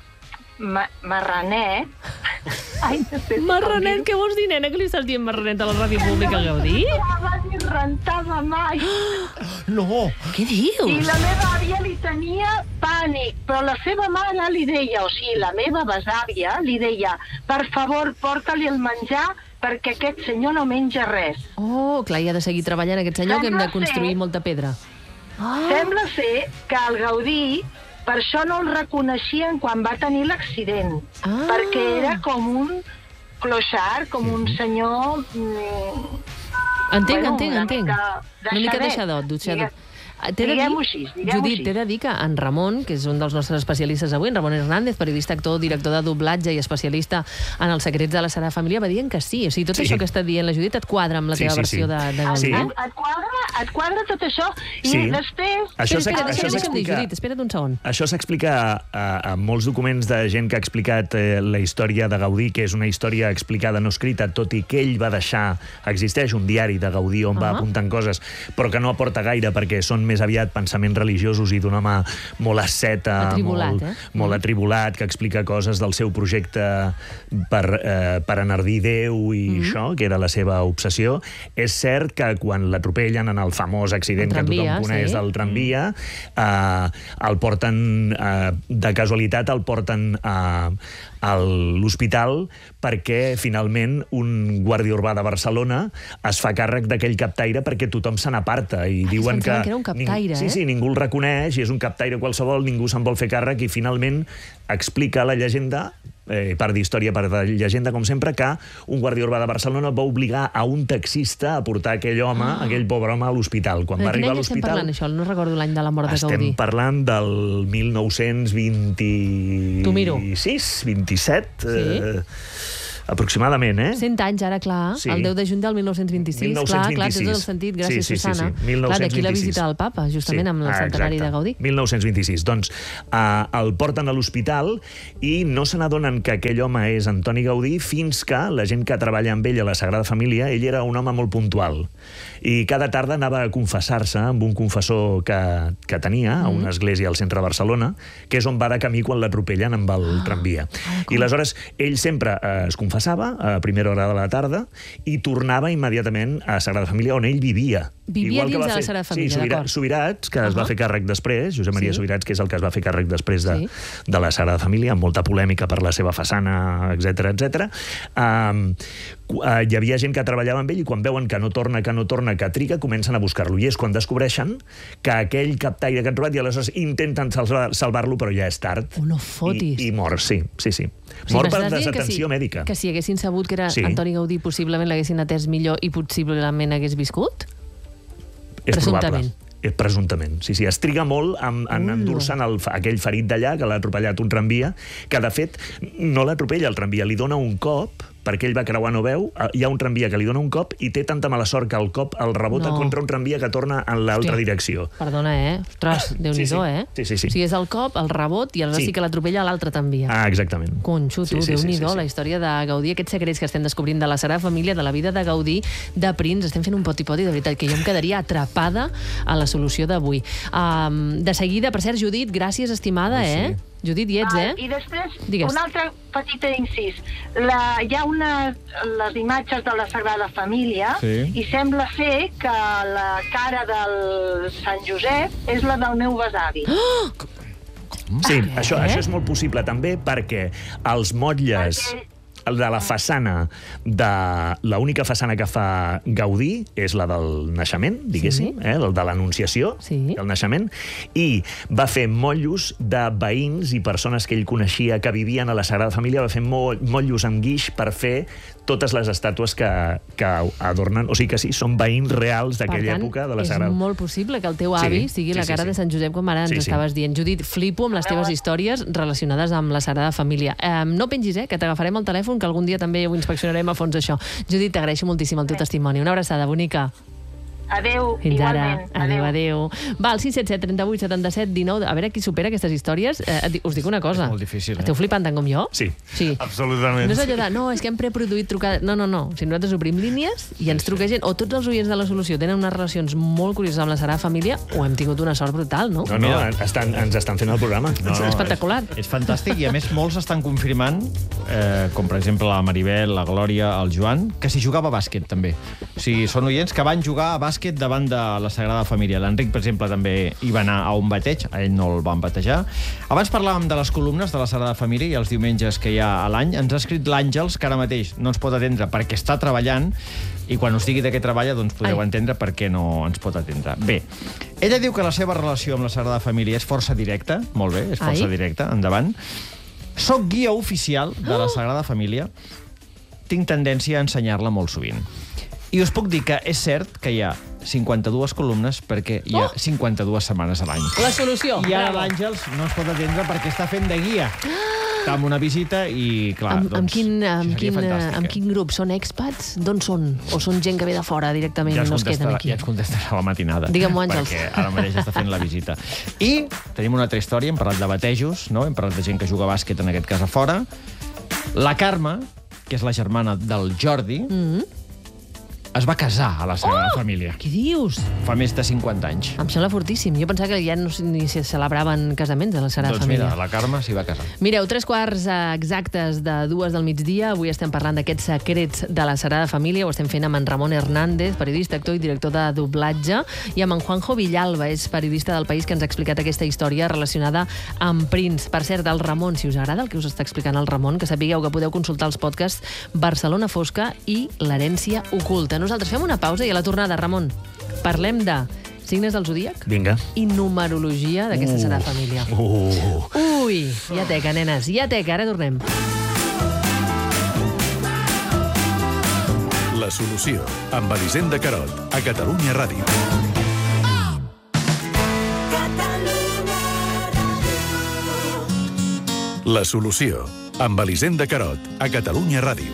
ma marranet. Ai, no sé com Marranet, dir-ho. què vols dir, nena? Que li estàs dient marranet a la ràdio pública al Gaudí? No ni rentava mai. No! Què I dius? la meva àvia li tenia pànic, però la seva mare li deia, o sigui, la meva besàvia li deia, per favor, porta-li el menjar perquè aquest senyor no menja res. Oh, clar, hi ha de seguir treballant aquest senyor, que hem de Sembla construir ser- molta pedra. Ah, Sembla ser que el Gaudí, per això no el reconeixien quan va tenir l'accident, Ah. perquè era com un clochard, com un senyor... Mm, entenc, bueno, entenc, una entenc. mica Una mica deixadet. deixadot, deixadot. Digue- T'he de dir, diguem-ho així, diguem-ho Judit, així. t'he de dir que en Ramon, que és un dels nostres especialistes avui, en Ramon Hernández, periodista, actor, director de doblatge i especialista en els secrets de la Sagrada Família, va dient que sí. O sigui, tot Sí. això que està dient la Judit et quadra amb la Sí, teva sí, versió sí. de, de Sí. Gaudí. Et, et, quadra, et quadra tot això i Sí. després... Això Espera, s'ex- espera, això deixa'm, deixa'm dir, s'explica- Judit, espera't un segon. Això s'explica a, a molts documents de gent que ha explicat eh, la història de Gaudí, que és una història explicada, no escrita, tot i que ell va deixar... Existeix un diari de Gaudí on va Ah. apuntant coses, però que no aporta gaire perquè són més aviat pensaments religiosos i d'un home molt asceta, Atribulat, molt, eh? molt atribulat, que explica coses del seu projecte per, eh, per enardir Déu i mm. això, que era la seva obsessió. És cert que quan l'atropellen en el famós accident el que tramvia, tothom coneix sí. del tramvia, eh, el porten, eh, de casualitat, el porten a, a l'hospital perquè finalment un guàrdia urbà de Barcelona es fa càrrec d'aquell captaire perquè tothom se n'aparta i Ai, diuen que... que era un captaire, sí, eh? sí, ningú el reconeix i és un captaire qualsevol, ningú se'n vol fer càrrec i finalment explica la llegenda, eh, part d'història, part de llegenda, com sempre, que un guàrdia urbà de Barcelona va obligar a un taxista a portar aquell home, ah. aquell pobre home, a l'hospital. Quan de va arribar a l'hospital... estem l'hospital... parlant, això? No recordo l'any de la mort de Estem Gaudí. parlant del mil nou-cents vint-i-sis... T'ho miro. vint-i-set... Sí. Eh, aproximadament, eh? cent anys, ara, clar. Sí. El deu de juny del mil nou-cents vint-i-sis. mil nou-cents vint-i-sis. Clar, clar, té tot el sentit. Gràcies, sí, sí, Susana. Sí, sí, mil nou-cents vint-i-sis. Clar, d'aquí la visita al papa, justament, sí. amb el ah, centenari exacte. de Gaudí. mil nou-cents vint-i-sis. Doncs uh, el porten a l'hospital i no se n'adonen que aquell home és Antoni Gaudí fins que la gent que treballa amb ell a la Sagrada Família, ell era un home molt puntual. I cada tarda anava a confessar-se amb un confessor que, que tenia a una església al centre de Barcelona, que és on va de camí quan l'atropellen amb el ah. tramvia. Ah, I aleshores ell sempre eh, es confessava a primera hora de la tarda i tornava immediatament a Sagrada Família, on ell vivia. Vivia Igual dins que va de la fer, Sagrada Família, sí, Subirats, d'acord. Subirats, que uh -huh. es va fer càrrec després, Josep Maria Sí. Subirats, que és el que es va fer càrrec després de, Sí. de la Sagrada Família, amb molta polèmica per la seva façana, etcètera, etcètera. Um, uh, hi havia gent que treballava amb ell i quan veuen que no torna, que no torna, que triga, comencen a buscar-lo. I és quan descobreixen que aquell captaire que han trobat i aleshores intenten salvar- salvar-lo, però ja és tard. Oh, no fotis. I, i mor, sí, sí, sí. O sigui, Mor per m'estàs dient que desatenció si, mèdica. Que si haguessin sabut que era Sí. Antoni Gaudí, possiblement l'haguessin atès millor i possiblement hagués viscut? És Presumptament. probable. Eh, presumptament, sí, sí. Es triga molt en, en Ui. endur-se'n el, aquell ferit d'allà, que l'ha atropellat un tramvia, que de fet no l'atropella el tramvia, li dona un cop, perquè ell va creuar no veu, hi ha un tramvia que li dona un cop i té tanta mala sort que el cop el rebota No. contra un tramvia que torna en l'altra Hòstia. direcció. Perdona, eh? Ostres, Déu-n'hi-do, sí. eh? Sí, sí, sí. O sigui, és el cop, el rebot, i aleshores sí, Sí. sí que l'atropella l'altre també. Ah, exactament. Conxo, tu, Sí, sí, sí, Déu-n'hi-do, sí, sí. la història de Gaudí, aquests secrets que estem descobrint de la Sagrada Família, de la vida de Gaudí, de Prince. Estem fent un poti-poti, de veritat, que jo em quedaria atrapada a la solució d'avui. Um, de seguida, per cert, Judit, gràcies, estimada, Ai, sí. eh? Judit, hi ets, Val, eh? I després, Digues. un altre petit incís. La, hi ha unes, les imatges de la Sagrada Família Sí. i sembla ser que la cara del Sant Josep és la del meu besavi. Sí, Ah, això, eh? això és molt possible també perquè els motlles Perquè- el de la façana, de l'única façana que fa Gaudí és la del naixement, diguéssim, Sí. eh, el de l'Anunciació, Sí. el naixement, i va fer motllos de veïns i persones que ell coneixia que vivien a la Sagrada Família, va fer mo motllos amb guix per fer totes les estàtues que, que adornen, o sigui que sí, són veïns reals Per d'aquella tant, època de la és Sagrada. molt possible que el teu Sí, avi sigui sí, la sí, cara sí. de Sant Josep, com ara ens Sí, sí. estaves dient. Judit, flipo amb les teves històries relacionades amb la Sagrada Família. Eh, no pengis, eh, que t'agafarem el telèfon, que algun dia també ho inspeccionarem a fons, això. Judit, t'agraeixo moltíssim el teu testimoni. Una abraçada, bonica. Adéu, Fins ara. igualment. Adéu, adéu. Va, al sis set set, trenta-vuit, setanta-set, dinou... A veure qui supera aquestes històries. Eh, us dic una cosa. És molt difícil, eh? Esteu flipant tant com jo? Sí. Sí. Absolutament. No és allò de, no, és que hem preproduït trucades... No, no, no. O sigui, nosaltres obrim línies i ens truca gent, o tots els oients de la Solució tenen unes relacions molt curioses amb la Sagrada Família, o hem tingut una sort brutal, no? No, no, estan, ens estan fent el programa. No, no, espectacular. És, és fantàstic i, a més, molts estan confirmant, eh, com per exemple la Maribel, la Glòria, el Joan, que s'hi jugava a bàsquet, també. O sigui, són oients que van jugar a bàsquet davant de la Sagrada Família. L'Enric, per exemple, també hi va anar a un bateig, a ell no el van batejar. Abans parlàvem de les columnes de la Sagrada Família i els diumenges que hi ha a l'any. Ens ha escrit l'Àngels, que ara mateix no ens pot atendre perquè està treballant, i quan us digui de què treballa, doncs podeu Ai. entendre per què no ens pot atendre. Bé, ella diu que la seva relació amb la Sagrada Família és força directa. Molt bé, és força Ai. directa. Endavant. Soc guia oficial de la Sagrada Família. Tinc tendència a ensenyar-la molt sovint. I us puc dir que és cert que hi ha cinquanta-dues columnes perquè hi ha Oh! cinquanta-dues setmanes a l'any. La solució. I ara bravo. l'Àngels no es pot atendre perquè està fent de guia. Està amb una visita i, clar, Amb, doncs... amb, quin, amb, seria quin, fantàstic, amb eh? quin grup? Són expats? D'on són? O són gent que ve de fora directament Ja i ens no es queden contestarà, aquí? ja ens contestarà a la matinada. Digue'm-ho, Àngels. Perquè ara mateix està fent la visita. I tenim una altra història, hem parlat de batejos, no? Hem parlat de gent que juga a bàsquet, en aquest cas a fora. La Carme, que és la germana del Jordi, Mm -hmm. es va casar a la Sagrada Oh! Família. Què dius? Fa més de cinquanta anys. Em sembla fortíssim. Jo pensava que ja no, ni se celebraven casaments a la Sagrada Doncs Família. mira, la Carme s'hi va casar. Mireu, tres quarts eh, exactes de dues del migdia. Avui estem parlant d'aquests secrets de la Sagrada Família. Ho estem fent amb en Ramon Hernández, periodista, actor i director de doblatge, i amb en Juanjo Villalba, és periodista del País, que ens ha explicat aquesta història relacionada amb Prince. Per cert, el Ramon, si us agrada el que us està explicant el Ramon, que sapigueu que podeu consultar els podcasts Barcelona Fosca i l'herència oculta. Nosaltres fem una pausa i a la tornada, Ramon, parlem de signes del zodíac Vinga. i numerologia d'aquesta Uh. Sagrada Família. Uh. Ui, ja teca, nenes, ja teca, ara tornem. La solució, amb Elisenda Carot, a Catalunya Ràdio. La solució, amb Elisenda Carot, a Catalunya Ràdio.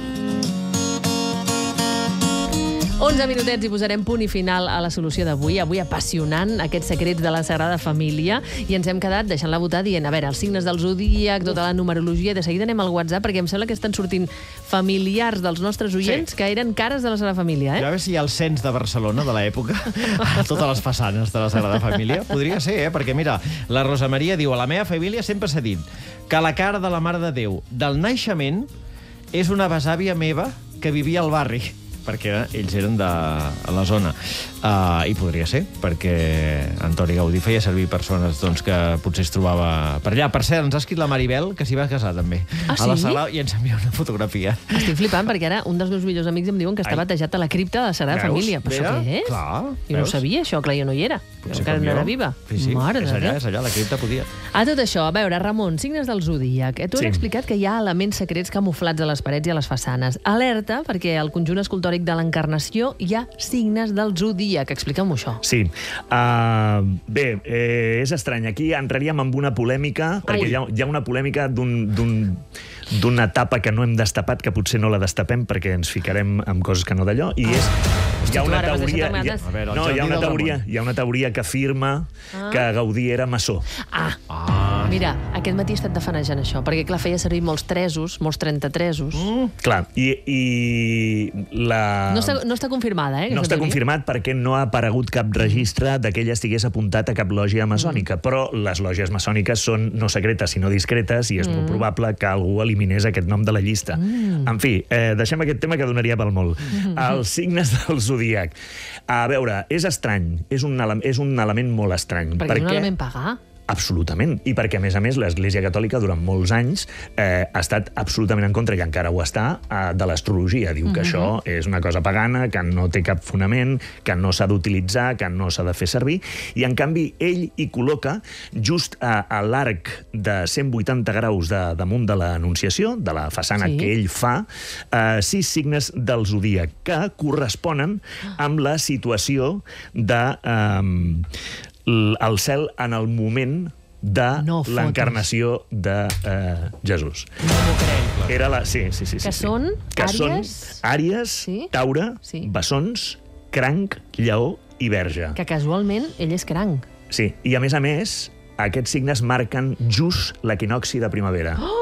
onze minutets i posarem punt i final a la solució d'avui. Avui apassionant aquests secrets de la Sagrada Família, i ens hem quedat deixant-la votar dient, a veure, els signes del zodíac, tota la numerologia, de seguida anem al WhatsApp, perquè em sembla que estan sortint familiars dels nostres oients Sí. que eren cares de la Sagrada Família, eh? Ja veus si hi ha el cens de Barcelona de l'època a totes les façanes de la Sagrada Família. Podria ser, eh? Perquè mira, la Rosa Maria diu: a la meva família sempre s'ha dit que la cara de la Mare de Déu del naixement és una besàvia meva que vivia al barri, perquè ells eren de la zona. Uh, I podria ser, perquè Antoni Gaudí feia servir persones doncs, que potser es trobava per allà. Per cert, ens ha escrit la Maribel, que s'hi va casar també. Ah, a la sí? sala, i ens envia una fotografia. Estic flipant, perquè ara un dels meus millors amics em diuen que està Ai. batejat a la cripta de la Sagrada Veus? Família. Però Mira, això què és? clar, jo no ho veus? sabia, això, clar, jo no hi era. Potser Encara com no jo. era viva. Sí, sí, Mare és de allà, Déu. és allà, la cripta podia. A tot això, a veure, Ramon, signes del zodíac. Eh, Tu has Sí. explicat que hi ha elements secrets camuflats a les parets i a les façanes. Alerta, perquè al conjunt escultòric de l'Encarnació hi ha signes del zodíac. Explica'm-ho això. Sí. Uh, bé, eh, és estrany. Aquí entraríem en una polèmica, Ai. perquè hi ha, hi ha una polèmica d'un... d'un d'una etapa que no hem destapat, que potser no la destapem perquè ens ficarem amb coses que no d'allò, i és... Hi ha tu una ara m'has teoria... deixat amb Hi ha, ganes. A veure, el no, hi jardí ha una del teoria, Ramon. hi ha una teoria que afirma Ah. que Gaudí era maçó. Ah, Ah, mira, aquest matí he estat defanejant això, perquè, clar, feia servir molts tresos, molts trenta-tresos. Mm. Clar, i, i la... No està, no està confirmada, eh? No aquesta està teoria. confirmat perquè no ha aparegut cap registre de que ella estigués apuntat a cap lògia maçònica, però les lògies maçòniques són no secretes, sinó discretes, i és molt probable que algú eliminés aquest nom de la llista. En fi, eh, deixem aquest tema que donaria pel molt. Els signes del zodíac. A veure, és estrany, és un, ele és un element molt estrany. Perquè és un element pagà. Absolutament. I perquè, a més a més, l'Església Catòlica durant molts anys eh, ha estat absolutament en contra, i encara ho està, eh, de l'astrologia. Diu que això és una cosa pagana, que no té cap fonament, que no s'ha d'utilitzar, que no s'ha de fer servir. I, en canvi, ell hi col·loca just a, a l'arc de cent vuitanta graus de, damunt de l'Anunciació, de la façana Sí. que ell fa, eh, sis signes del zodíac que corresponen amb la situació de... Eh, el cel en el moment de No fotis. l'encarnació de eh, Jesús. No m'ho crec. Era la... Sí, sí, sí. sí Que sí. són que Àries? Són Àries, Sí. Taure, Sí. Bessons, Cranc, Lleó i Verge. Que casualment ell és cranc. Sí, i a més a més, aquests signes marquen just l'equinoxi de primavera. Oh!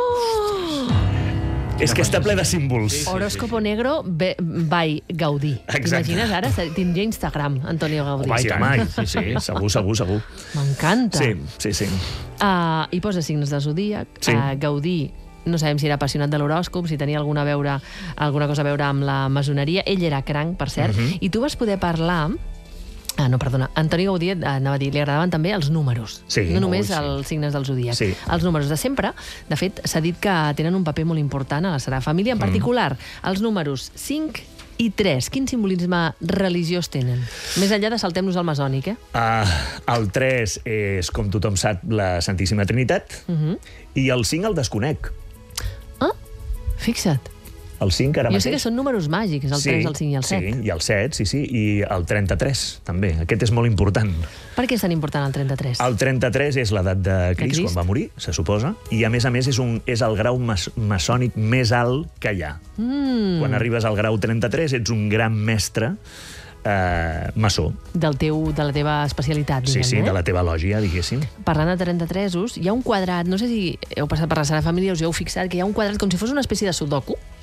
És que està ple de símbols. Sí, sí. Horóscopo negro be- by Gaudí. Exacte. T'imagines ara? Tindria Instagram, Antonio Gaudí. Home, i tant. Sí, sí, segur, segur, segur. M'encanta. Sí, sí, sí. Uh, I posa signes de zodíac. Sí. Uh, Gaudí, no sabem si era apassionat de l'horòscop, si tenia alguna, veure, alguna cosa a veure amb la masoneria. Ell era cranc, per cert. Mhm. I tu vas poder parlar... Ah, no, perdona. Antoni Gaudí, eh, anava a dir, li agradaven també els números. Sí. No només Oh, sí. els signes del zodíac. Sí. Els números de sempre. De fet, s'ha dit que tenen un paper molt important a la Sagrada Família. En particular, els números cinc i tres. Quin simbolisme religiós tenen? Més enllà de saltem-nos al masònic, eh? Uh, el tres és, com tothom sap, la Santíssima Trinitat, Uh-huh. i el cinc el desconec. Ah, fixa't. El cinc ara Jo mateix... sé que són números màgics, el tres, el cinc i el set. Sí, i el set, sí, sí, i el trenta-tres, també. Aquest és molt important. Per què és tan important el trenta-tres? El trenta-tres és l'edat de Crist, Crist. quan va morir, se suposa, i a més a més és, un, és el grau mas maçònic més alt que hi ha. Mm, Quan arribes al grau trenta-tres ets un gran mestre eh, maçó. del teu, de la teva especialitat, Sí, diguem, sí, eh? de la teva lògia, diguéssim. Parlant de trenta-tresos, hi ha un quadrat, no sé si heu passat per la Sagrada Família, us hi heu fixat, que hi ha un quadrat com si fos una espècie de sudoku,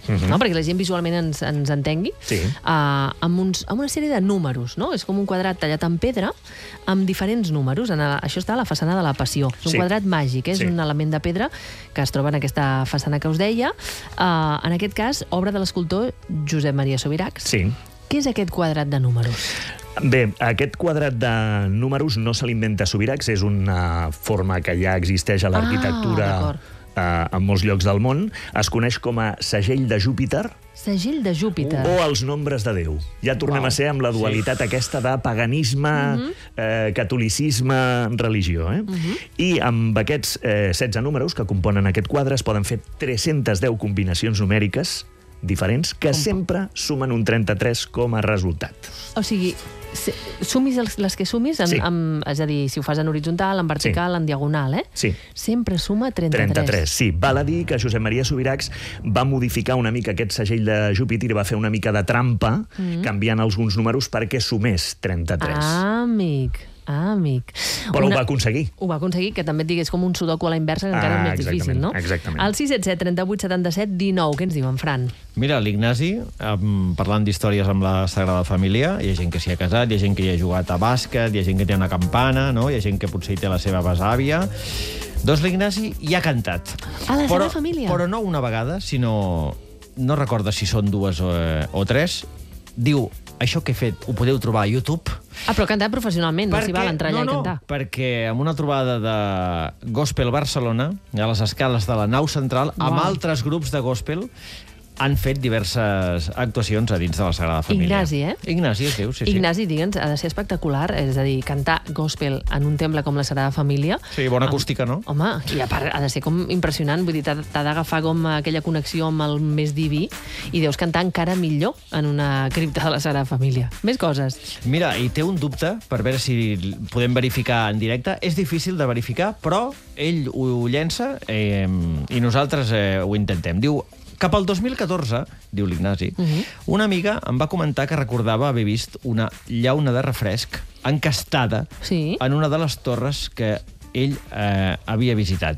Mhm. no? Perquè la gent visualment ens, ens entengui, Sí. uh, amb, uns, amb una sèrie de números, no? És com un quadrat tallat en pedra amb diferents números. En a, això està a la façana de la Passió. És un Sí. quadrat màgic, eh? És Sí. un element de pedra que es troba en aquesta façana que us deia. Uh, en aquest cas, obra de l'escultor Josep Maria Subirachs. Sí. Què és aquest quadrat de números? Bé, aquest quadrat de números no se l'inventa Subirachs, és una forma que ja existeix a l'arquitectura d'acord. eh, en molts llocs del món. Es coneix com a segell de Júpiter Segell de Júpiter. o els nombres de Déu. Ja tornem Uau. a ser amb la dualitat sí. aquesta de paganisme, eh, catolicisme, religió. Eh? I amb aquests eh, setze números que componen aquest quadre es poden fer tres-centes deu combinacions numèriques diferents que sempre sumen un trenta-tres com a resultat. O sigui, se- sumis els, les que sumis, en, Sí. amb, és a dir, si ho fas en horitzontal, en vertical, Sí. en diagonal, eh? Sí. Sempre suma trenta-tres. trenta-tres, sí. Val a dir que Josep Maria Subirachs va modificar una mica aquest segell de Júpiter i va fer una mica de trampa, mm. canviant alguns números perquè sumés trenta-tres. Ah, amic. Ah, amic. Però ho va aconseguir. Ho va aconseguir, que també et digués com un sudoku a la inversa, que encara Ah, és més difícil, exactament, no? exactament. El sis set set, trenta-vuit, setanta-set, dinou. Què ens diuen, Fran? Mira, l'Ignasi, um, parlant d'històries amb la Sagrada Família, hi ha gent que s'hi ha casat, hi ha gent que hi ha jugat a bàsquet, hi ha gent que té una campana, no? Hi ha gent que potser hi té la seva besàvia. Doncs l'Ignasi hi ha cantat. A la però, Sagrada Família? Però no una vegada, sinó... No recordo si són dues o, eh, o tres. Diu, això que he fet ho podeu trobar a YouTube. Ah, però cantar professionalment, no s'hi val entrar allà no, i cantar. No, perquè amb una trobada de Gospel Barcelona, a les escales de la nau central, Uau. amb altres grups de gospel, han fet diverses actuacions a dins de la Sagrada Família. Ignasi, eh? Ignasi es diu, sí, sí. Ignasi, digue'ns, ha de ser espectacular, és a dir, cantar gospel en un temple com la Sagrada Família. Sí, bona Amb- acústica, no? Home, i a part ha de ser com impressionant, vull dir, t'ha t'ha d'agafar com aquella connexió amb el més diví i deus cantar encara millor en una cripta de la Sagrada Família. Més coses. Mira, i té un dubte, per veure si podem verificar en directe. És difícil de verificar, però ell ho llença eh, i nosaltres eh, ho intentem. Diu, cap al dos mil catorze, diu l'Ignasi, uh -huh. una amiga em va comentar que recordava haver vist una llauna de refresc encastada Sí. en una de les torres que ell eh, havia visitat.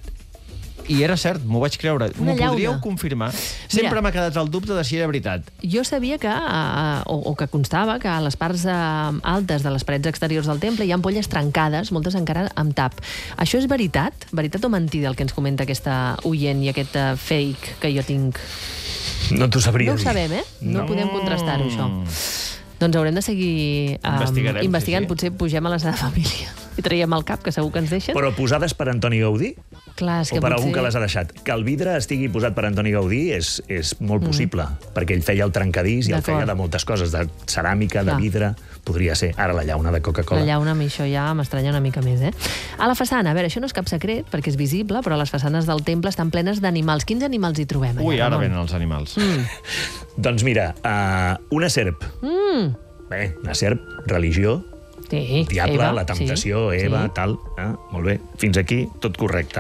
I era cert, m'ho vaig creure. Una M'ho llauna. podríeu confirmar? Sempre m'ha quedat el dubte de si era veritat. Jo sabia que, eh, o, o que constava, que a les parts eh, altes de les parets exteriors del temple hi ha ampolles trencades, moltes encara amb tap. Això és veritat? Veritat o mentida el que ens comenta aquesta oient i aquest eh, fake que jo tinc? No t'ho sabria No ho dir. sabem, eh? No, No. podem contrastar-ho, això. Doncs haurem de seguir um, Investigarem, investigant. sí, sí. Potser pugem a la Sagrada Família i traiem el cap, que segur que ens deixen. Però posades per Antoni Gaudí? Clar, és que O per potser... algú que les ha deixat. Que el vidre estigui posat per Antoni Gaudí és, és molt possible, perquè ell feia el trencadís i el D'acord. feia de moltes coses, de ceràmica, de Clar. vidre, podria ser. Ara la llauna de Coca-Cola. La llauna, a mi això ja m'estranya una mica més, eh? A la façana, a veure, això no és cap secret, perquè és visible, però les façanes del temple estan plenes d'animals. Quins animals hi trobem? allà, Ui, ara Ramon? venen els animals. Doncs mira, uh, una serp. Mm. Bé, una serp, religió, Sí, diable, Eva, la temptació, sí, Eva, sí. tal. Eh? Molt bé, fins aquí tot correcte.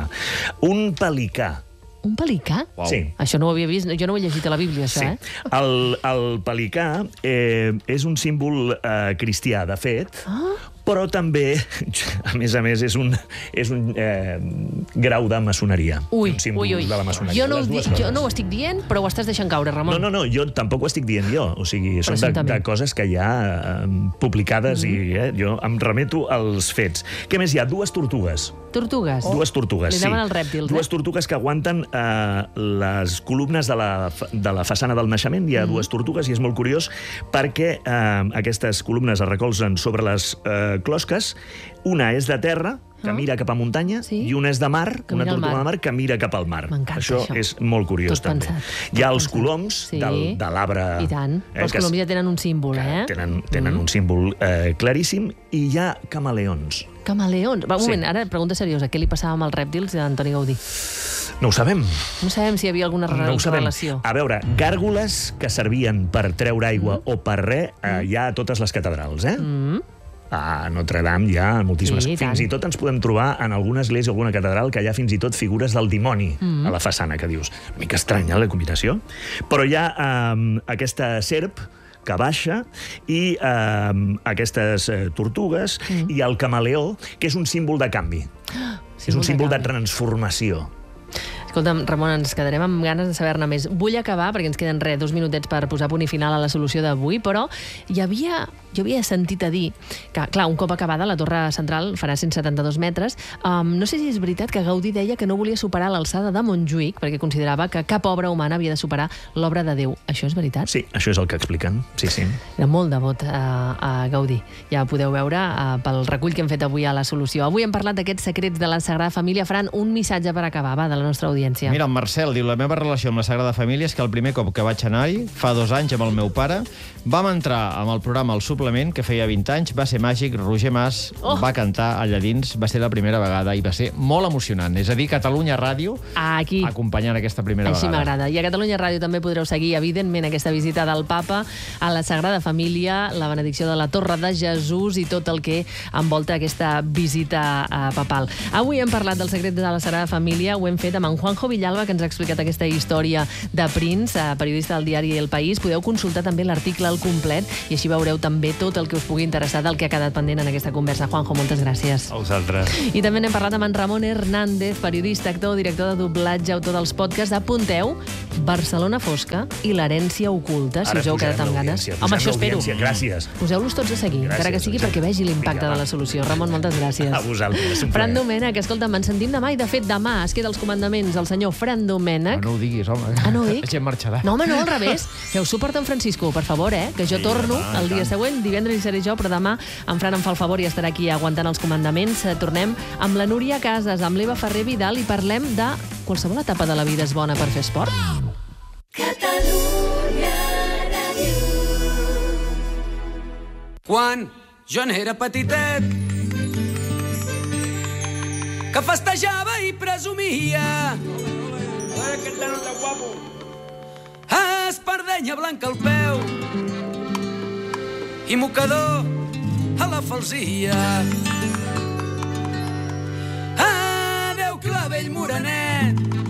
Un pelicà. Un pelicà? Uau. Sí. Això no ho havia vist, jo no ho he llegit a la Bíblia, això, Sí. eh? El, el pelicà eh, és un símbol eh, cristià, de fet, Ah. però també, a més a més, és un, és un eh, grau de maçoneria. Ui, un símbol ui, ui. de la maçoneria. Jo no, ho Les dues di- jo coses. no ho estic dient, però ho estàs deixant caure, Ramon. No, no, no, jo tampoc ho estic dient jo. O sigui, són de, Presumptament. de coses que hi ha eh, publicades Mm-hmm. i eh, jo em remeto als fets. Què més hi ha? Dues tortugues. Tortugues. Dues tortugues, Li sí. anaven als rèptils, Dues eh? tortugues que aguanten eh, les columnes de la, fa- de la façana del naixement. Hi ha dues tortugues i és molt curiós perquè eh, aquestes columnes es recolzen sobre les eh, closques. Una és de terra, que Ah. mira cap a muntanya, Sí. i una és de mar, Que una mira al tortuga mar. de mar, que mira cap al mar. M'encanta, això. això. és molt curiós, Tot també. pensat, Hi ha tot els pensat. coloms Sí. del, de l'arbre... I tant. eh, Els que es- coloms ja tenen un símbol, eh? Tenen, tenen un símbol eh, claríssim. I hi ha camaleons. Camaleons. Va, un Sí. moment, ara pregunta seriosa. Què li passava amb els rèptils d'Antoni Gaudí? No ho sabem. No sabem si hi havia alguna No ho sabem. relació. A veure, gàrgoles que servien per treure aigua o per res, eh, hi ha a totes les catedrals, eh? Mm. A Notre Dame hi ha moltíssimes. Sí, i tant. Fins i tot ens podem trobar en alguna església o alguna catedral que hi ha fins i tot figures del dimoni Mm. a la façana, que dius, una mica estranya la combinació. Però hi ha eh, aquesta serp que baixa, i eh, aquestes eh, tortugues, Mm. i el camaleó, que és un símbol de canvi. És un símbol de canvi. transformació. Escolta'm, Ramon, ens quedarem amb ganes de saber-ne més. Vull acabar, perquè ens queden res, dos minutets per posar punt i final a la solució d'avui, però hi havia, jo havia sentit a dir que, clar, un cop acabada, la torre central farà cent setanta-dos metres. Um, no sé si és veritat que Gaudí deia que no volia superar l'alçada de Montjuïc, perquè considerava que cap obra humana havia de superar l'obra de Déu. Això és veritat? Sí, això és el que expliquen. Sí, sí. Era molt devot a, a Gaudí. Ja podeu veure uh, pel recull que hem fet avui a la solució. Avui hem parlat d'aquests secrets de la Sagrada Família. Fran, un missatge per acabar, va, de la nostra audiència. Mira, el Marcel diu, la meva relació amb la Sagrada Família és que el primer cop que vaig anar-hi, fa dos anys amb el meu pare, vam entrar amb el programa El Suplement, que feia vint anys, va ser màgic, Roger Mas oh. va cantar allà dins, va ser la primera vegada i va ser molt emocionant. És a dir, Catalunya Ràdio aquí acompanyant aquesta primera Així vegada. Així m'agrada. I a Catalunya Ràdio també podreu seguir, evidentment, aquesta visita del Papa a la Sagrada Família, la benedicció de la Torre de Jesús i tot el que envolta aquesta visita uh, papal. Avui hem parlat del secret de la Sagrada Família, ho hem fet amb en Juanjo Villalba, que ens ha explicat aquesta història de Prince, uh, periodista del diari El País. Podeu consultar també l'article al complet i així veureu també tot el que us pugui interessar del que ha quedat pendent en aquesta conversa. Juanjo, moltes gràcies. A vosaltres. I també n'hem parlat amb en Ramon Hernández, periodista, actor, director de doblatge, autor dels podcasts. Apunteu Barcelona Fosca i l'herència oculta, si Ara us heu quedat amb ganes. Home, això espero. Gràcies. Poseu-los tots a seguir, gràcies, encara que sigui perquè vegi l'impacte de la solució. Ramon, moltes gràcies. A vosaltres. Fran Domènech, escolta'm, ens sentim demà i, de fet, demà es queda als comandaments el senyor Fran Domènech. No, no ho diguis, home. Ah, no ho dic? La gent marxarà. No, home, no, al revés. Feu suport en Francisco, per favor, eh? Que jo Sí, torno demà, el dia tant. següent, divendres hi seré jo, però demà en Fran em fa el favor i estarà aquí aguantant els comandaments. Eh, Tornem amb la Núria Casas, amb l'Eva Ferrer Vidal i parlem de qualsevol etapa de la vida és bona per fer esport. Catalunya Ràdio. Quan jo n'era petitet, que festejava i presumia, espardenya blanca al peu i mocador a la falsia. Adéu, clavell morenet,